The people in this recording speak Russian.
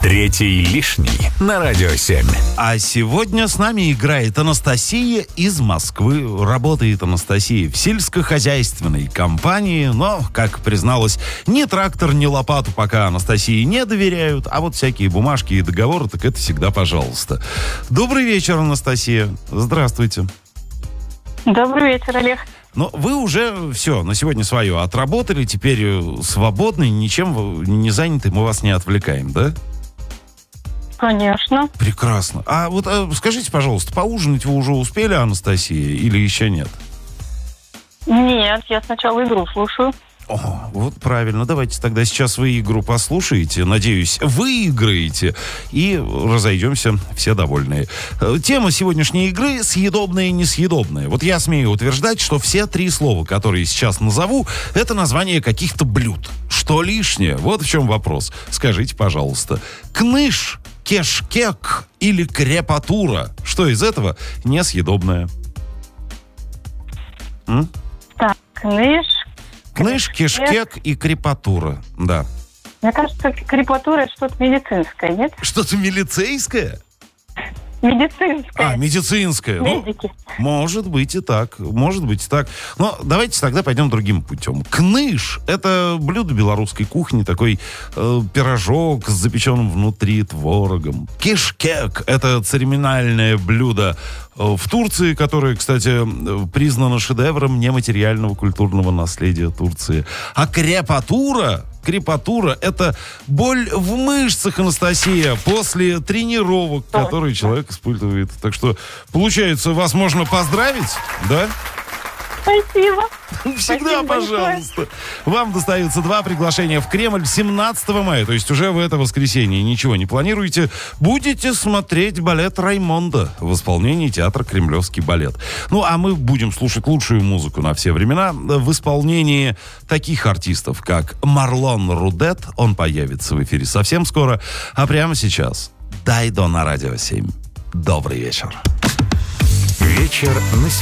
Третий лишний на Радио 7. А сегодня с нами играет Анастасия из Москвы. Работает Анастасия в сельскохозяйственной компании, но, как призналась, ни трактор, ни лопату пока Анастасии не доверяют, а вот всякие бумажки и договоры, так это всегда пожалуйста. Добрый вечер, Анастасия. Здравствуйте. Добрый вечер, Олег. Но вы уже все, на сегодня свое отработали, теперь свободны, ничем не заняты, мы вас не отвлекаем, да? Конечно. Прекрасно. А вот скажите, пожалуйста, поужинать вы уже успели, Анастасия, или еще нет? Нет, я сначала игру слушаю. О, вот правильно. Давайте тогда сейчас вы игру послушаете. Надеюсь, выиграете. И разойдемся все довольные. Тема сегодняшней игры — съедобное и несъедобное. Вот я смею утверждать, что все три слова, которые сейчас назову, это название каких-то блюд. Что лишнее? Вот в чем вопрос. Скажите, пожалуйста. Кныш, кешкек или крепатура? Что из этого несъедобное? Так, кныш. Кныш, кешкек и крепатура, да. Мне кажется, крепатура — это что-то медицинское, нет? Что-то милицейское? Медицинское. Медицинское. Медики. Может быть и так. Может быть и так. Но давайте тогда пойдем другим путем. Кныш — это блюдо белорусской кухни, такой пирожок с запеченным внутри творогом. Кешкек — это церемониальное блюдо в Турции, которое, кстати, признано шедевром нематериального культурного наследия Турции. А крепатура — это боль в мышцах, Анастасия, после тренировок, которые человек испытывает. Так что, получается, вас можно поздравить, да? Спасибо. Всегда, Спасибо пожалуйста. Вам достаются 2 приглашения в Кремль 17 мая, то есть уже в это воскресенье. Ничего не планируете. Будете смотреть балет Раймонда в исполнении театра «Кремлевский балет». Ну, а мы будем слушать лучшую музыку на все времена в исполнении таких артистов, как Марлон Рудет. Он появится в эфире совсем скоро. А прямо сейчас Дайдо на Радио 7. Добрый вечер. Вечер на